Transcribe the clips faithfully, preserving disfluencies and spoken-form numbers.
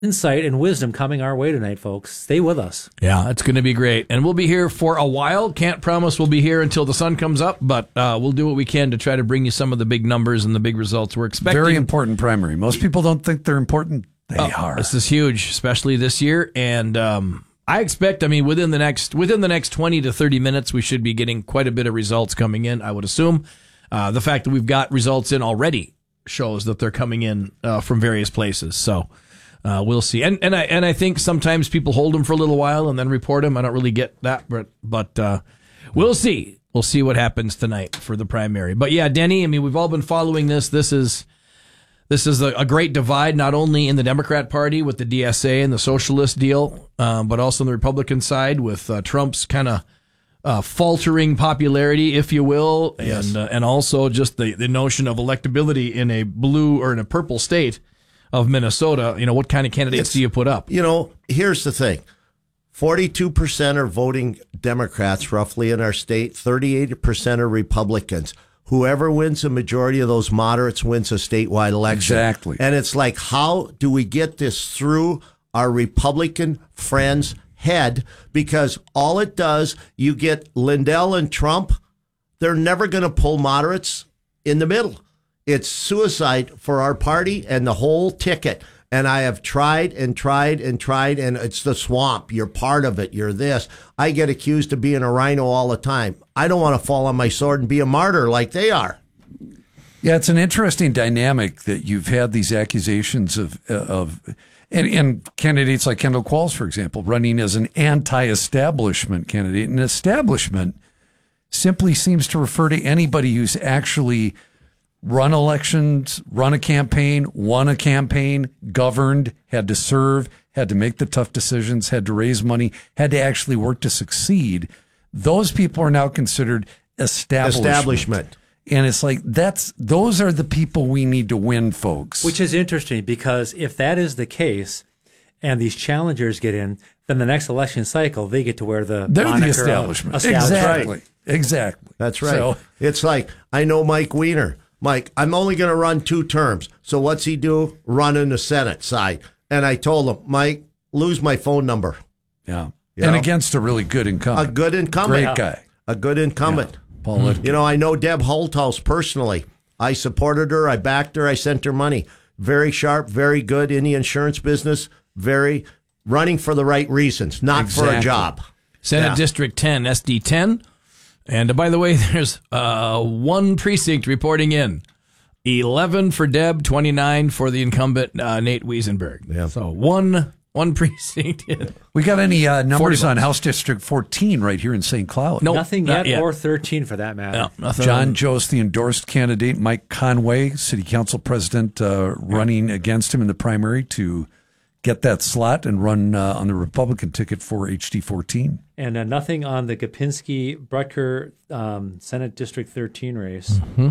insight and wisdom coming our way tonight, folks. Stay with us. Yeah, it's going to be great. And we'll be here for a while. Can't promise we'll be here until the sun comes up, but uh, we'll do what we can to try to bring you some of the big numbers and the big results we're expecting. Very important primary. Most people don't think they're important. They uh, are. This is huge, especially this year. And um, I expect, I mean, within the next within the next twenty to thirty minutes, we should be getting quite a bit of results coming in, I would assume. Uh, the fact that we've got results in already shows that they're coming in uh, from various places. So Uh, we'll see, and and I and I think sometimes people hold them for a little while and then report them. I don't really get that, but but uh, we'll see. We'll see what happens tonight for the primary. But yeah, Denny, I mean, we've all been following this. This is this is a, a great divide, not only in the Democrat Party with the D S A and the socialist deal, um, but also on the Republican side with uh, Trump's kind of uh, faltering popularity, if you will, yes. and uh, and also just the the notion of electability in a blue or in a purple state of Minnesota. You know, what kind of candidates It's, do you put up? You know, here's the thing. forty-two percent are voting Democrats roughly in our state. thirty-eight percent are Republicans. Whoever wins a majority of those moderates wins a statewide election. Exactly. And it's like, how do we get this through our Republican friends' head? Because all it does, you get Lindell and Trump, they're never going to pull moderates in the middle. It's suicide for our party and the whole ticket. And I have tried and tried and tried, and it's the swamp. You're part of it. You're this. I get accused of being a rhino all the time. I don't want to fall on my sword and be a martyr like they are. Yeah, it's an interesting dynamic that you've had these accusations of, of and, and candidates like Kendall Qualls, for example, running as an anti-establishment candidate. And establishment simply seems to refer to anybody who's actually run elections, run a campaign, won a campaign, governed, had to serve, had to make the tough decisions, had to raise money, had to actually work to succeed. Those people are now considered establishment. Establishment. And it's like, that's, those are the people we need to win, folks. Which is interesting, because if that is the case and these challengers get in, then the next election cycle, they get to wear the They're the moniker of establishment. establishment. Exactly. Right. Exactly. That's right. So, it's like, I know Mike Weiner. Mike, I'm only going to run two terms. So what's he do? Run in the Senate side. And I told him, Mike, lose my phone number. yeah. You and know? against a really good incumbent. A good incumbent. Great guy. A good incumbent. Yeah. Paul Litke. You know, I know Deb Holthaus personally. I supported her. I backed her. I sent her money. Very sharp, very good in the insurance business. Very running for the right reasons, not Exactly. for a job. Senate Yeah. District ten, S D ten. And uh, by the way, there's uh, one precinct reporting in. eleven for Deb, twenty-nine for the incumbent, uh, Nate Wiesenberg. Yeah. So one one precinct in. We got any uh, numbers forty on House District fourteen right here in Saint Cloud? Nope, Nothing not yet, yet. or thirteen for that matter. No, nothing. John Jost, the endorsed candidate, Mike Conway, city council president, uh, running against him in the primary to get that slot and run uh, on the Republican ticket for H D fourteen. And uh, nothing on the Gopinski-Brutker um, Senate District thirteen race. Mm-hmm.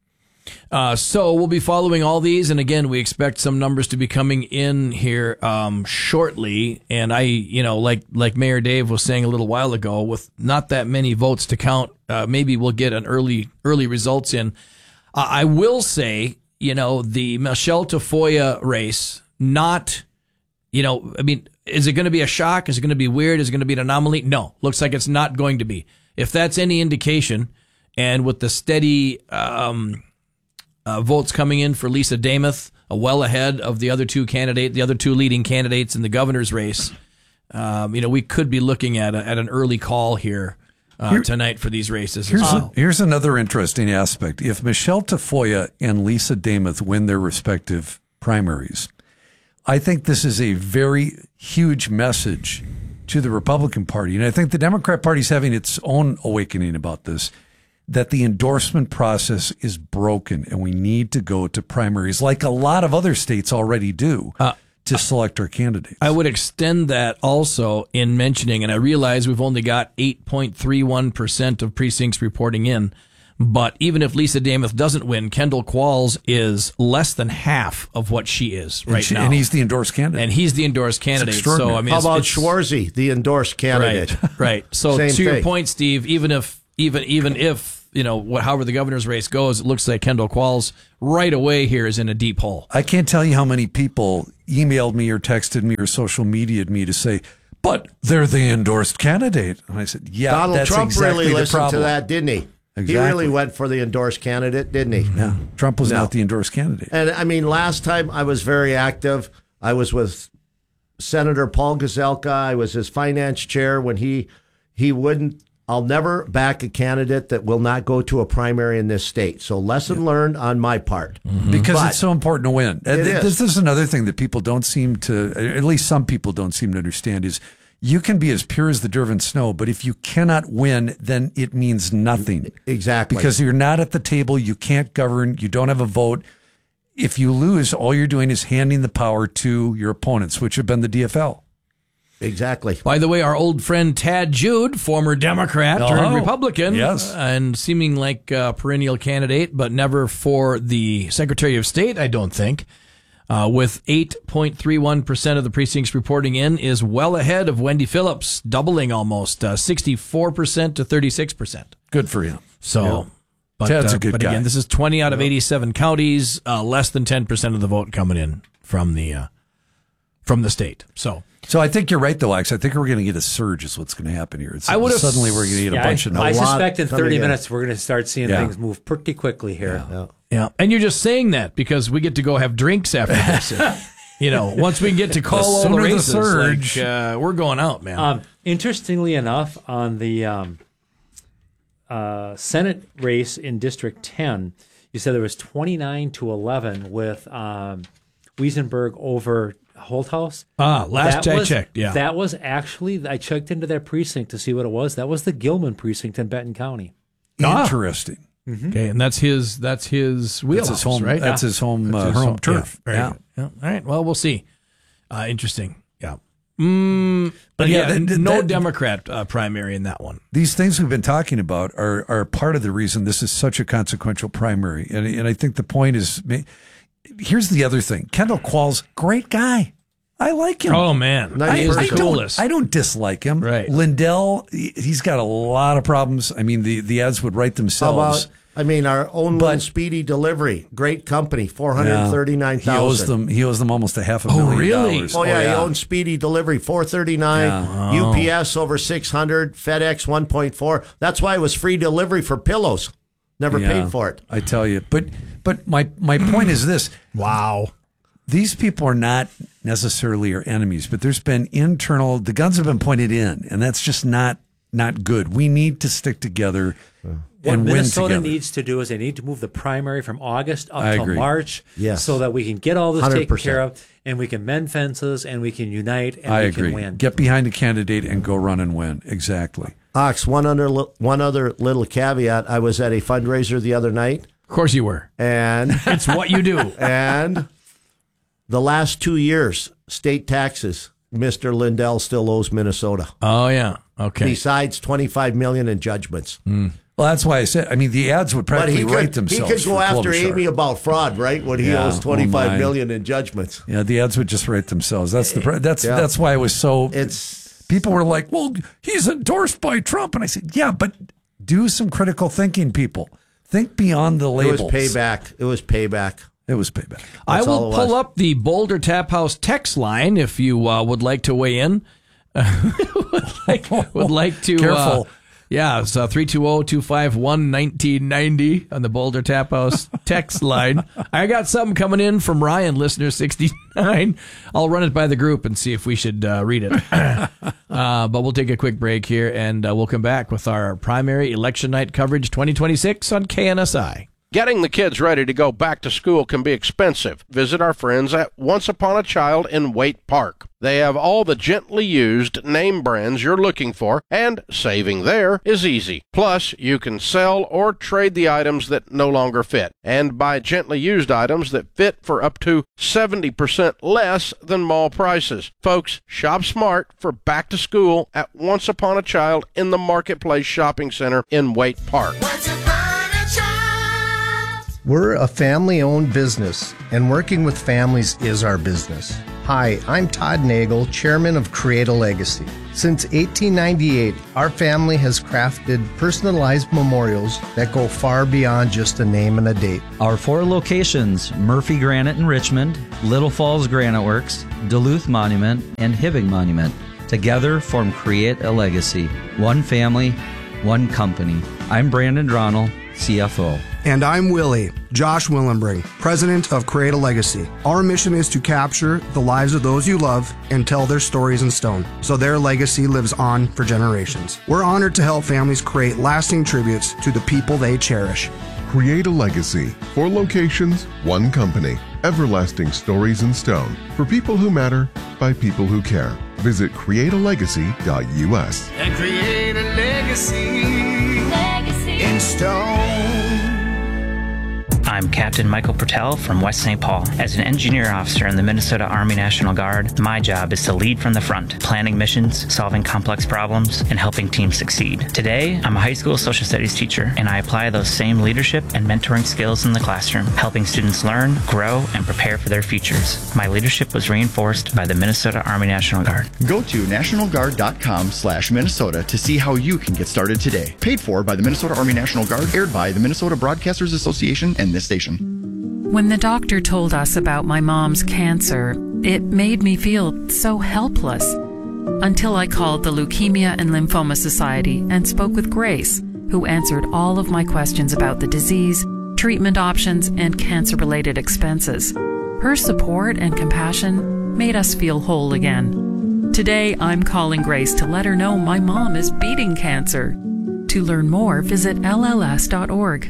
Uh, so we'll be following all these, and again, we expect some numbers to be coming in here um, shortly. And I, you know, like like Mayor Dave was saying a little while ago, with not that many votes to count, uh, maybe we'll get an early early results in. Uh, I will say, you know, the Michelle Tafoya race, not, you know, I mean, is it going to be a shock? Is it going to be weird? Is it going to be an anomaly? No, looks like it's not going to be. If that's any indication, and with the steady um, uh, votes coming in for Lisa Damuth, uh, well ahead of the other two candidate, the other two leading candidates in the governor's race, um, you know, we could be looking at a, at an early call here, uh, Here- tonight for these races. Here's, as well. a, here's another interesting aspect. If Michelle Tafoya and Lisa Damuth win their respective primaries, I think this is a very huge message to the Republican Party. And I think the Democrat Party is having its own awakening about this, that the endorsement process is broken and we need to go to primaries like a lot of other states already do Uh, to select our candidates. I would extend that also in mentioning, and I realize we've only got eight point three one percent of precincts reporting in, but even if Lisa Damuth doesn't win, Kendall Qualls is less than half of what she is right and, she, now. and he's the endorsed candidate. And he's the endorsed candidate. So, extraordinary. I mean, How it's- about it's- Schwarzy, the endorsed candidate? Right, right. So Same to your thing. point, Steve, even if even even if you know, what, however the governor's race goes, it looks like Kendall Qualls right away here is in a deep hole. I can't tell you how many people emailed me or texted me or social media'd me to say, but they're the endorsed candidate. And I said, yeah, Donald that's Trump exactly really the listened problem. to that, didn't he? Exactly. He really went for the endorsed candidate, didn't he? Yeah, Trump was No. not the endorsed candidate. And I mean, last time I was very active. I was with Senator Paul Gazelka. I was his finance chair when he he wouldn't. I'll never back a candidate that will not go to a primary in this state. So lesson learned on my part. Because But it's so important to win. it Th- is. This is another thing that people don't seem to, at least some people don't seem to understand, is you can be as pure as the Derwent snow, but if you cannot win, then it means nothing. Exactly. Because you're not at the table, you can't govern, you don't have a vote. If you lose, all you're doing is handing the power to your opponents, which have been the D F L. Exactly. By the way, our old friend Tad Jude, former Democrat Oh, turned Republican, yes. and seeming like a perennial candidate, but never for the Secretary of State, I don't think, uh, with eight point three one percent of the precincts reporting in, is well ahead of Wendy Phillips, doubling almost uh, sixty-four percent to thirty-six percent. Good for him. So, Yeah. but, Tad's uh, a good but guy. again, this is twenty out of eighty-seven counties, uh, less than ten percent of the vote coming in from the uh, from the state. So. So I think you're right, though, Alex. I think we're going to get a surge is what's going to happen here. It's, I would've- suddenly we're going to get a Yeah, bunch I, of I numbers. suspect in coming thirty in. minutes we're going to start seeing Yeah. things move pretty quickly here. Yeah. Yeah, and you're just saying that because we get to go have drinks after this. You know, once we get to call all the sooner the races, surge. like, uh, we're going out, man. Um, interestingly enough, on the um, uh, Senate race in District ten, you said there was twenty-nine to eleven with um, Wiesenberg over Holthaus. ah, last That I was- checked, yeah. That was actually, I checked into that precinct to see what it was. That was the Gilman precinct in Benton County. Interesting. Okay, and that's his. That's his wheelhouse, That's his home. right? That's his home. Uh, His home turf. Yeah, very Yeah. good. Yeah. All right. Well, we'll see. Uh, interesting. Yeah. Mm, but yeah, yeah, that- no that- Democrat uh, primary in that one. These things we've been talking about are are part of the reason this is such a consequential primary, and and I think the point is, here's the other thing: Kendall Qualls, great guy. I like him. Oh man, Nice he is the I coolest. don't, I don't dislike him. Right. Lindell, he- he's got a lot of problems. I mean, the, the ads would write How themselves. about, I mean, our own But- little Speedy Delivery, great company, four hundred thirty-nine he owes thousand. them. He owes them almost a half a million really? dollars. Oh yeah, he owns Speedy Delivery, four thirty-nine. Yeah. U P S over six hundred. FedEx one point four. That's why it was free delivery for pillows. Never Yeah, paid for it. I tell you. But but my my point is this: wow. these people are not necessarily our enemies, but there's been internal. The guns have been pointed in, and that's just not not good. We need to stick together What and win Minnesota together. needs to do is they need to move the primary from August up I to agree. March, Yes. so that we can get all this one hundred taken percent. care of, and we can mend fences, and we can unite, and I we agree. can win. Get behind a candidate and go run and win. Exactly. Ox, one other li- one other little caveat. I was at a fundraiser the other night, Of course you were. and It's what you do. and the last two years, state taxes, Mister Lindell still owes Minnesota. Oh yeah. Okay. Besides twenty-five million in judgments. Well, that's why I said. I mean, the ads would But practically he write could, he themselves. could go for after Klobuchar. Amy about fraud, right? When he Yeah. owes Oh, twenty-five my. million in judgments. Yeah, the ads would just write themselves. That's the. pr- That's Yeah. that's why it was so. It's People were like, "Well, he's endorsed by Trump," and I said, "Yeah, but do some critical thinking, people. Think beyond the it labels." was payback. It was payback. It was payback. I That's all will it pull was. up the Boulder Tap House text line if you uh, would like to weigh in. would, like, would like to. Careful. Uh, yeah, it's uh, three two zero, two five one, one nine nine zero on the Boulder Tap House text line. I got something coming in from Ryan, listener sixty-nine. I'll run it by the group and see if we should uh, read it. uh, but we'll take a quick break here, and uh, we'll come back with our primary election night coverage twenty twenty-six on K N S I. Getting the kids ready to go back to school can be expensive. Visit our friends at Once Upon a Child in Waite Park. They have all the gently used name brands you're looking for, and saving there is easy. Plus, you can sell or trade the items that no longer fit, and buy gently used items that fit for up to seventy percent less than mall prices. Folks, shop smart for back to school at Once Upon a Child in the Marketplace Shopping Center in Waite Park. Once upon a child. We're a family-owned business, and working with families is our business. Hi, I'm Todd Nagel, chairman of Create a Legacy. Since eighteen ninety-eight, our family has crafted personalized memorials that go far beyond just a name and a date. Our four locations, Murphy Granite in Richmond, Little Falls Granite Works, Duluth Monument, and Hibbing Monument, together form Create a Legacy. One family, one company. I'm Brandon Dronell, C F O. And I'm Willie, Josh Willenbring, president of Create a Legacy. Our mission is to capture the lives of those you love and tell their stories in stone, so their legacy lives on for generations. We're honored to help families create lasting tributes to the people they cherish. Create a Legacy. Four locations, one company. Everlasting stories in stone. For people who matter, by people who care. Visit create a legacy dot U S. And create a legacy, legacy in stone. I'm Captain Michael Pertell from West Saint Paul. As an engineer officer in the Minnesota Army National Guard, my job is to lead from the front, planning missions, solving complex problems, and helping teams succeed. Today, I'm a high school social studies teacher, and I apply those same leadership and mentoring skills in the classroom, helping students learn, grow, and prepare for their futures. My leadership was reinforced by the Minnesota Army National Guard. Go to national guard dot com slash Minnesota to see how you can get started today. Paid for by the Minnesota Army National Guard, aired by the Minnesota Broadcasters Association and this station. When the doctor told us about my mom's cancer, it made me feel so helpless. Until I called the Leukemia and Lymphoma Society and spoke with Grace, who answered all of my questions about the disease, treatment options, and cancer-related expenses. Her support and compassion made us feel whole again. Today, I'm calling Grace to let her know my mom is beating cancer. To learn more, visit L L S dot org.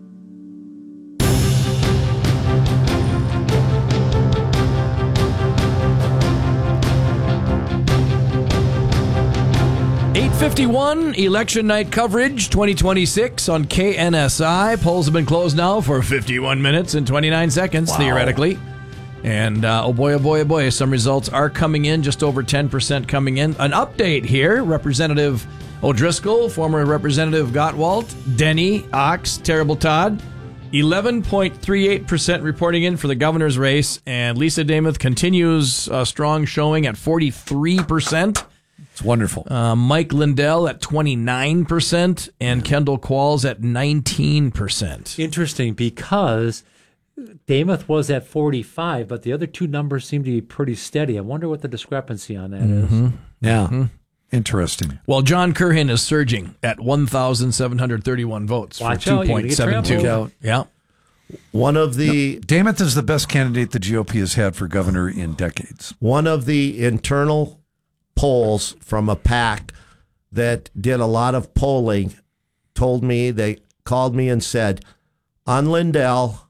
eight fifty-one, election night coverage, twenty twenty-six on K N S I. Polls have been closed now for fifty-one minutes and twenty-nine seconds, wow. theoretically. And uh, oh boy, oh boy, oh boy, some results are coming in, just over ten percent coming in. An update here, Representative O'Driscoll, former Representative Gottwalt, Denny, Ox, Terrible Todd, eleven point three eight percent reporting in for the governor's race. And Lisa Damuth continues a strong showing at forty-three percent. It's wonderful. Uh, Mike Lindell at twenty-nine percent and Kendall Qualls at nineteen percent. Interesting, because Damuth was at forty-five, but the other two numbers seem to be pretty steady. I wonder what the discrepancy on that mm-hmm. is. Yeah. Mm-hmm. Interesting. Well, John Curhin is surging at one thousand seven hundred thirty-one votes Watch for two point seven two. Yeah. One of the... No, Damuth is the best candidate the G O P has had for governor in decades. One of the internal polls from a PAC that did a lot of polling told me, they called me and said, on Lindell,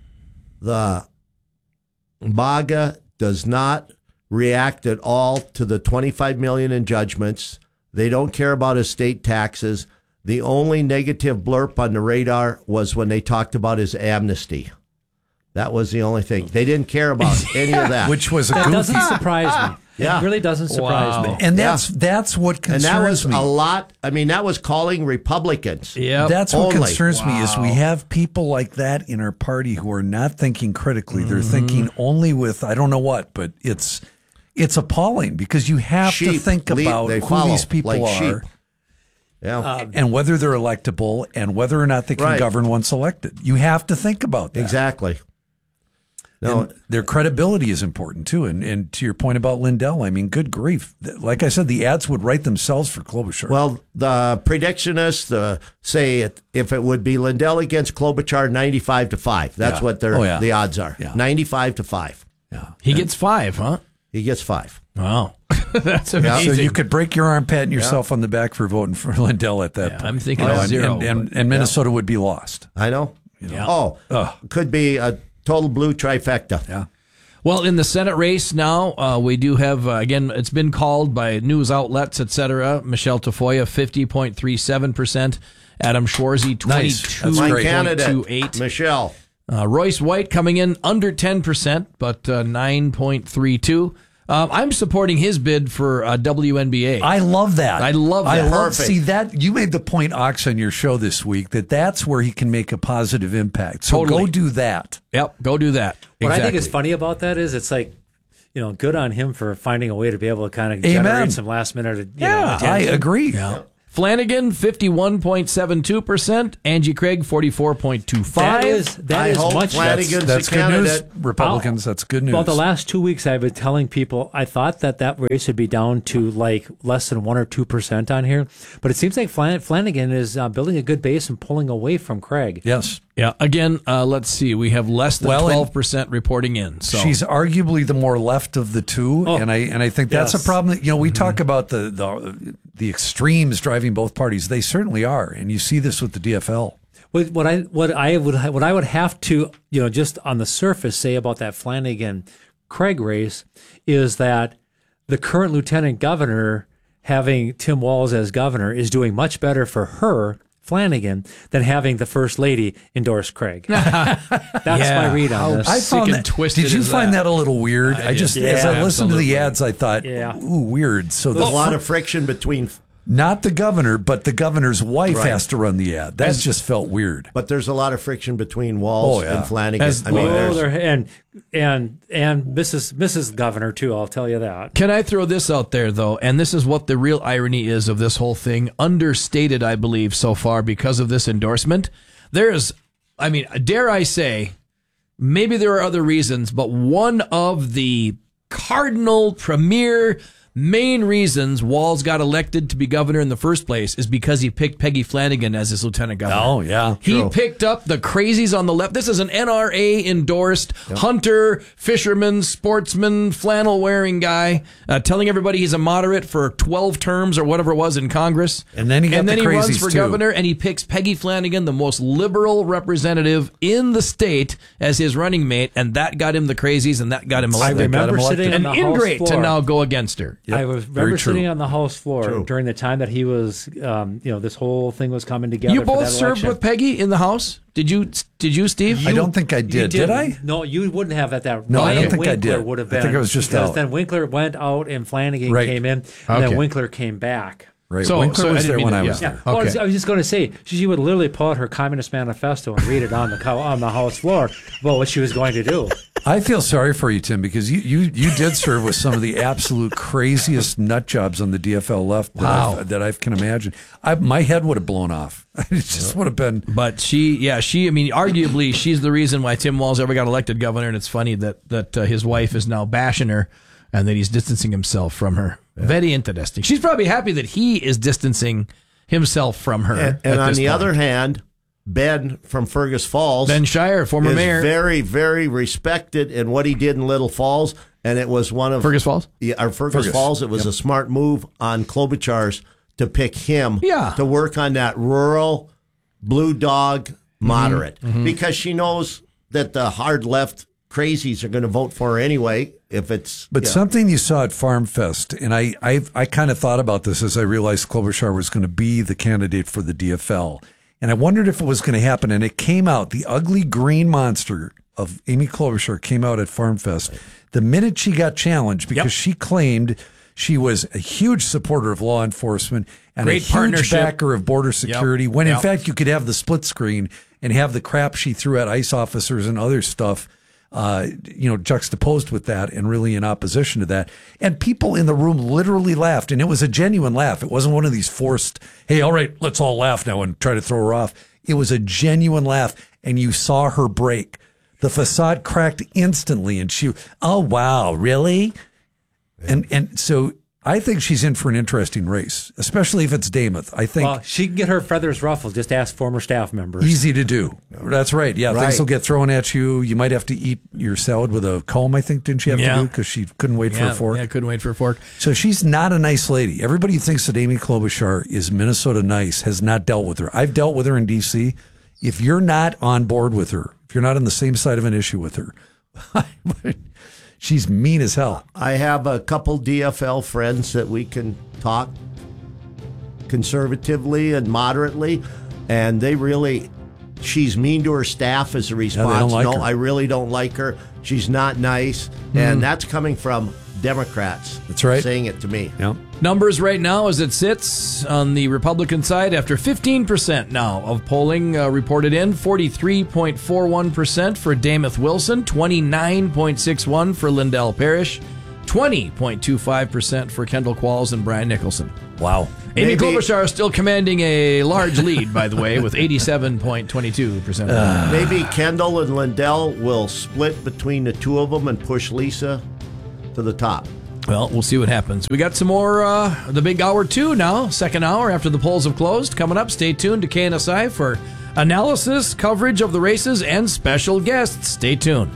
the MAGA does not react at all to the twenty-five million dollars in judgments. They don't care about estate taxes. The only negative blurb on the radar was when they talked about his amnesty. That was the only thing. They didn't care about any of that. Which was a that goofy... doesn't surprise me. Yeah. It really doesn't surprise wow. me. And that's yeah. that's what concerns me. And that was me. a lot. I mean, that was calling Republicans. Yeah, That's what only. concerns wow. me is we have people like that in our party who are not thinking critically. Mm-hmm. They're thinking only with, I don't know what, but it's it's appalling because you have sheep, to think lead, about they who follow, these people like are. Sheep. Yeah. Uh, and whether they're electable and whether or not they can right. govern once elected. You have to think about that. Exactly. No, and their credibility is important too. And and to your point about Lindell, I mean, good grief. Like I said, the ads would write themselves for Klobuchar. Well, the predictionists uh, say it, if it would be Lindell against Klobuchar, ninety-five to five. That's yeah. what their oh, yeah. the odds are. Yeah. ninety-five to five. Yeah. He gets five, huh? He gets five. Wow. That's amazing. So you could break your arm patting yourself yeah. on the back for voting for Lindell at that yeah, point. I'm thinking you know, of and, zero. And, and, and Minnesota yeah. would be lost. I know. You know? Yeah. Oh, Ugh. could be a total blue trifecta. Yeah. Well, in the Senate race now, uh, we do have, uh, again, it's been called by news outlets, et cetera. Michelle Tafoya, fifty point three seven percent. Adam Schwarzy, twenty-two point two eight. Nice. Michelle. Uh, Royce White coming in under ten percent, but uh, nine point three two. Uh, I'm supporting his bid for uh, W N B A. I love that. I love that. I love. Perfect. See that you made the point, Ox, on your show this week that that's where he can make a positive impact. So Totally. go do that. Yep, go do that. What exactly. I think is funny about that is it's like, you know, good on him for finding a way to be able to kind of Amen. generate some last minute. You Yeah, know, I attention. agree. Yeah. Flanagan, fifty-one point seven two percent. Angie Craig, forty-four point two five. That is that I is hope much. Flanagan's That's the good news, candidate. Republicans. That's good news. Well, the last two weeks I've been telling people I thought that that race would be down to like less than one or two percent on here, but it seems like Flan- Flanagan is uh, building a good base and pulling away from Craig. Yes. Yeah. Again, uh, let's see. We have less than Well, and- twelve percent reporting in. So She's arguably the more left of the two, Oh, and I and I think that's yes. a problem. That, you know, we talk about the, the the extremes driving both parties. They certainly are, and you see this with the D F L. What, what I what I would what I would have to you know just on the surface say about that Flanagan Craig race is that the current lieutenant governor having Tim Walz as governor is doing much better for her. Flanagan than having the first lady endorse Craig. That's Yeah. my read on How this. I sick found and that. twisted Did you is find that? that a little weird? I I, just, did. as I Yeah, listened to the absolutely. ads, I thought, Yeah. ooh, weird. So There's the a lot of friction between, not the governor, but the governor's wife Right. has to run the ad. That just felt weird. but there's a lot of friction between Walz Oh, yeah. and Flanagan. As- I mean, Oh, there's, there- and and and Missus Missus Governor too. I'll tell you that. Can I throw this out there, though? And this is what the real irony is of this whole thing. Understated, I believe, so far because of this endorsement. There's, I mean, dare I say, maybe there are other reasons, but one of the cardinal, premier, main reasons Walz got elected to be governor in the first place is because he picked Peggy Flanagan as his lieutenant governor. Oh, yeah. He True. picked up the crazies on the left. This is an N R A endorsed hunter, fisherman, sportsman, flannel wearing guy, uh, telling everybody he's a moderate for twelve terms or whatever it was in Congress. And then he got and then the he runs crazies, for too. governor, and he picks Peggy Flanagan, the most liberal representative in the state, as his running mate, and that got him the crazies, and that got him I elected. remember him sitting An on the House ingrate to floor. now go against her. Yep, I was very remember true. sitting on the House floor True. during the time that he was, um, you know, this whole thing was coming together. You for both that served election. with Peggy in the House? Did you? Did you, Steve? I don't think I You did. Did I? No, you wouldn't have at that. No, I Ryan don't think I Winkler did. Would have I been. think I was just because out. then Winkler went out and Flanagan Right. came in, and Okay. then Winkler came back. Right. So- Winkler so I was didn't there mean when to- I was yeah. there. Well, I Okay. was- I was just going to say she would literally pull out her Communist Manifesto and read it on the co- on the House floor about what she was going to do. I feel sorry for you, Tim, because you, you, you did serve with some of the absolute craziest nut jobs on the D F L left that, Wow. I've, that I can imagine. I, my head would have blown off. It just would have been. But she, yeah, she. I mean, arguably, she's the reason why Tim Walz ever got elected governor. And it's funny that that uh, his wife is now bashing her, and that he's distancing himself from her. Very interesting. She's probably happy that he is distancing himself from her. and, at and on this the point. other hand, Ben from Fergus Falls, Ben Shire, former is mayor, very, very respected in what he did in Little Falls, and it was one of Fergus Falls. Yeah, or Fergus, Fergus. Falls. It was a smart move on Klobuchar's to pick him Yeah. to work on that rural blue dog moderate because she knows that the hard left crazies are going to vote for her anyway if it's But yeah. something you saw at Farm Fest, and I, I, I kind of thought about this as I realized Klobuchar was going to be the candidate for the D F L. And I wondered if it was going to happen. And it came out, the ugly green monster of Amy Klobuchar came out at Farm Fest the minute she got challenged because Yep. she claimed she was a huge supporter of law enforcement and Great a huge partnership. backer of border security, when in Yep. fact you could have the split screen and have the crap she threw at ICE officers and other stuff uh, you know, juxtaposed with that and really in opposition to that. And people in the room literally laughed, and it was a genuine laugh. It wasn't one of these forced, hey, all right, let's all laugh now and try to throw her off. It was a genuine laugh, and you saw her break. The facade cracked instantly, and she, oh, wow, really? And and so I think she's in for an interesting race, especially if it's Damath. I think Well, she can get her feathers ruffled. Just ask former staff members. easy to do. That's right. Yeah, Right. things will get thrown at you. You might have to eat your salad with a comb, I think, didn't she have Yeah. to do? Because she couldn't wait for Yeah, a fork. yeah, couldn't wait for a fork. So she's not a nice lady. Everybody who thinks that Amy Klobuchar is Minnesota nice has not dealt with her. I've dealt with her in D C. If you're not on board with her, if you're not on the same side of an issue with her, she's mean as hell. I have a couple D F L friends that we can talk conservatively and moderately, and they really, she's mean to her staff as a response. like no, her. I really don't like her. She's not nice, and that's coming from Democrats. That's right. Saying it to me. Yeah. Numbers right now as it sits on the Republican side after fifteen percent now of polling uh, reported in, forty-three point four one percent for Damath Wilson, twenty-nine point six one for Lindell Parrish, twenty point two five percent for Kendall Qualls and Brian Nicholson. Wow. Amy Maybe- Klobuchar still commanding a large lead, by the way, with eighty-seven point two two percent. Maybe Kendall and Lindell will split between the two of them and push Lisa to the top. Well, we'll see what happens. We got some more, uh, the big hour two now, second hour after the polls have closed. Coming up, stay tuned to K N S I for analysis, coverage of the races, and special guests. Stay tuned.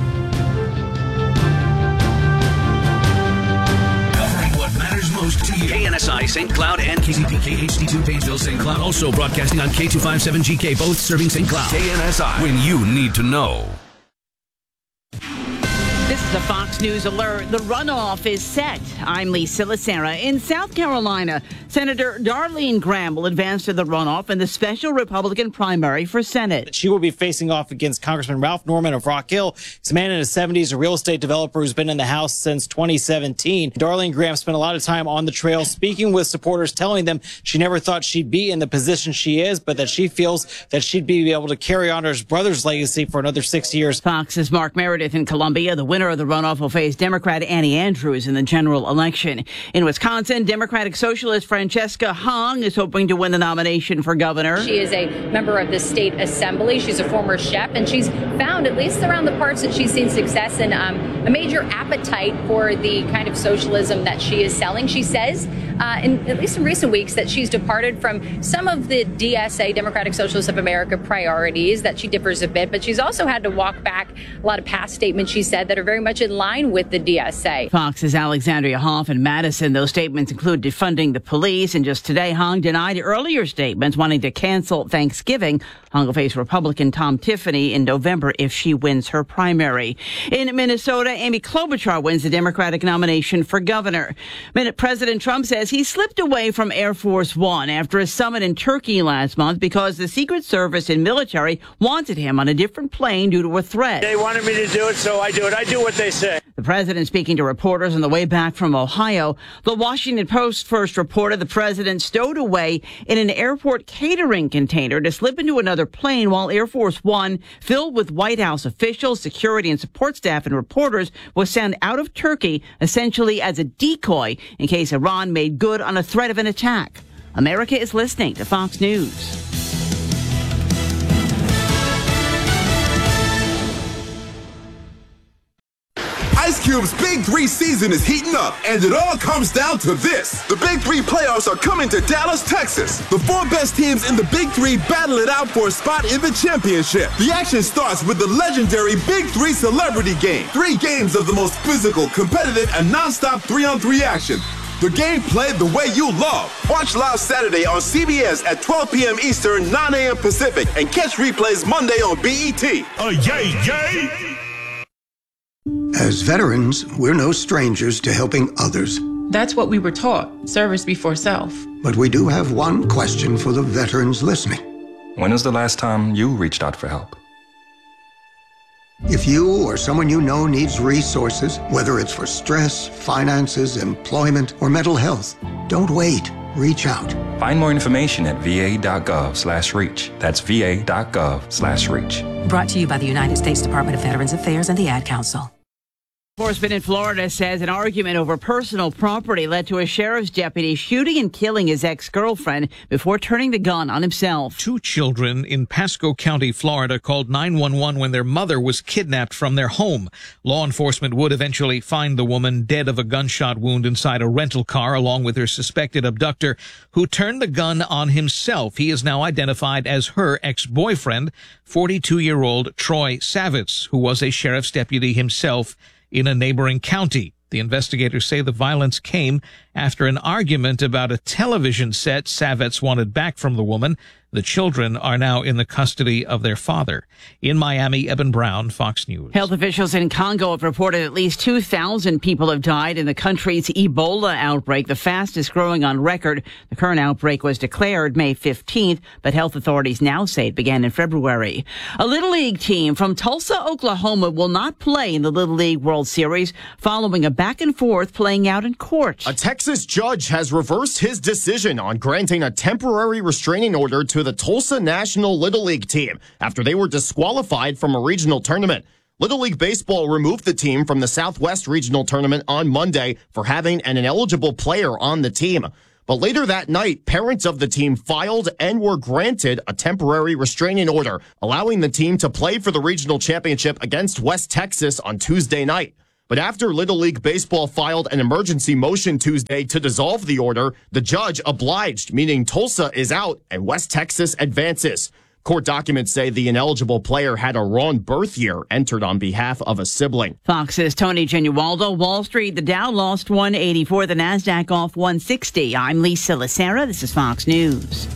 Covering what matters most to you. K N S I Saint Cloud and K C P K H D two Painesville Saint Cloud. Also broadcasting on K two fifty-seven G K, both serving Saint Cloud. K N S I, when you need to know. This is a Fox News alert. The runoff is set. I'm Lisa Lacera. In South Carolina, Senator Darlene Graham will advance to the runoff in the special Republican primary for Senate. She will be facing off against Congressman Ralph Norman of Rock Hill. He's a man in his seventies, a real estate developer who's been in the House since twenty seventeen. Darlene Graham spent a lot of time on the trail speaking with supporters, telling them she never thought she'd be in the position she is, but that she feels that she'd be able to carry on her brother's legacy for another six years. Fox's Mark Meredith in Columbia. The winner of the runoff will face Democrat Annie Andrews in the general election. In Wisconsin, Democratic Socialist Francesca Hong is hoping to win the nomination for governor. She is a member of the state assembly. She's a former chef, and she's found, at least around the parts that she's seen success in, um, a major appetite for the kind of socialism that she is selling. She says, uh, in at least in recent weeks, that she's departed from some of the D S A, Democratic Socialists of America, priorities, that she differs a bit, but she's also had to walk back a lot of past statements, she said, that are very much in line with the D S A. Fox's Alexandria Hoff and Madison. Those statements include defunding the police. And just today, Hong denied earlier statements wanting to cancel Thanksgiving. Hong will face Republican Tom Tiffany in November if she wins her primary. In Minnesota, Amy Klobuchar wins the Democratic nomination for governor. President Trump says he slipped away from Air Force One after a summit in Turkey last month because the Secret Service and military wanted him on a different plane due to a threat. They wanted me to do it, so I do it. I do what they say. The president speaking to reporters on the way back from Ohio. The Washington Post first reported the president stowed away in an airport catering container to slip into another plane while Air Force One, filled with White House officials, security and support staff and reporters, was sent out of Turkey essentially as a decoy in case Iran made good on a threat of an attack. America is listening to Fox News. Ice Cube's Big Three season is heating up, and it all comes down to this. The Big Three playoffs are coming to Dallas, Texas. The four best teams in the Big Three battle it out for a spot in the championship. The action starts with the legendary Big Three Celebrity Game. Three games of the most physical, competitive, and non-stop three-on-three action. The game played the way you love. Watch live Saturday on C B S at twelve p.m. Eastern, nine a.m. Pacific, and catch replays Monday on B E T. Oh, yay, yay! As veterans, we're no strangers to helping others. That's what we were taught, service before self. But we do have one question for the veterans listening. When was the last time you reached out for help? If you or someone you know needs resources, whether it's for stress, finances, employment, or mental health, don't wait. Reach out. Find more information at va.gov slash reach. That's va.gov slash reach. Brought to you by the United States Department of Veterans Affairs and the Ad Council. Enforcement in Florida says an argument over personal property led to a sheriff's deputy shooting and killing his ex-girlfriend before turning the gun on himself. Two children in Pasco County, Florida, called nine one one when their mother was kidnapped from their home. Law enforcement would eventually find the woman dead of a gunshot wound inside a rental car, along with her suspected abductor, who turned the gun on himself. He is now identified as her ex-boyfriend, forty-two-year-old Troy Savitz, who was a sheriff's deputy himself in a neighboring county. The investigators say the violence came after an argument about a television set Savitz wanted back from the woman. The children are now in the custody of their father. In Miami, Eben Brown, Fox News. Health officials in Congo have reported at least two thousand people have died in the country's Ebola outbreak, the fastest growing on record. The current outbreak was declared May fifteenth, but health authorities now say it began in February. A Little League team from Tulsa, Oklahoma will not play in the Little League World Series following a back and forth playing out in court. A Texas judge has reversed his decision on granting a temporary restraining order to the Tulsa National Little League team after they were disqualified from a regional tournament. Little League Baseball removed the team from the Southwest Regional Tournament on Monday for having an ineligible player on the team. But later that night, parents of the team filed and were granted a temporary restraining order, allowing the team to play for the regional championship against West Texas on Tuesday night. But after Little League Baseball filed an emergency motion Tuesday to dissolve the order, the judge obliged, meaning Tulsa is out and West Texas advances. Court documents say the ineligible player had a wrong birth year entered on behalf of a sibling. Fox's Tony Genualdo. Wall Street, the Dow lost one eighty-four, the NASDAQ off one sixty. I'm Lisa Lacera. This is Fox News.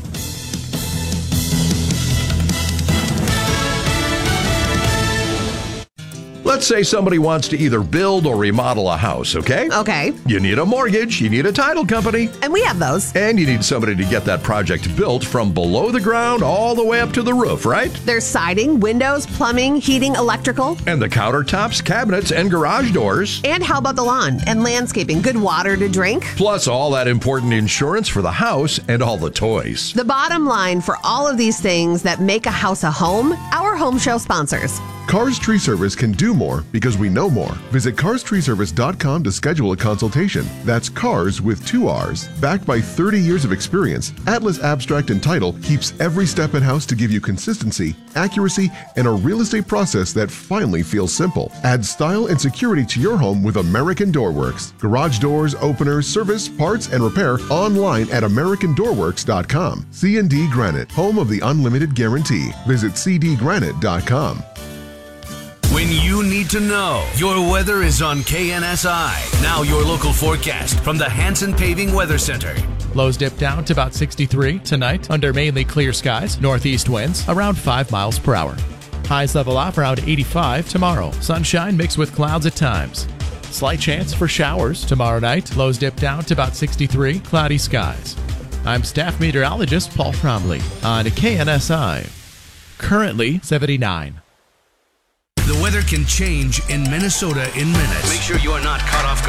Let's say somebody wants to either build or remodel a house, okay? Okay. You need a mortgage, you need a title company. And we have those. And you need somebody to get that project built from below the ground all the way up to the roof, right? There's siding, windows, plumbing, heating, electrical. And the countertops, cabinets, and garage doors. And how about the lawn and landscaping? Good water to drink. Plus all that important insurance for the house and all the toys. The bottom line for all of these things that make a house a home, our home show sponsors. Cars Tree Service can do more because we know more. Visit cars tree service dot com to schedule a consultation. That's cars with two R's. Backed by thirty years of experience, Atlas Abstract and Title keeps every step in-house to give you consistency, accuracy, and a real estate process that finally feels simple. Add style and security to your home with American Door Works. Garage doors, openers, service, parts, and repair online at american door works dot com. C and D Granite, home of the unlimited guarantee. Visit c d granite dot com. When you need to know, your weather is on K N S I. Now your local forecast from the Hanson Paving Weather Center. Lows dip down to about sixty-three tonight under mainly clear skies. Northeast winds around five miles per hour. Highs level off around eighty-five tomorrow. Sunshine mixed with clouds at times. Slight chance for showers tomorrow night. Lows dip down to about sixty-three, cloudy skies. I'm staff meteorologist Paul Cromley on K N S I. Currently seventy-nine. The weather can change in Minnesota in minutes. Make sure you are not caught off guard.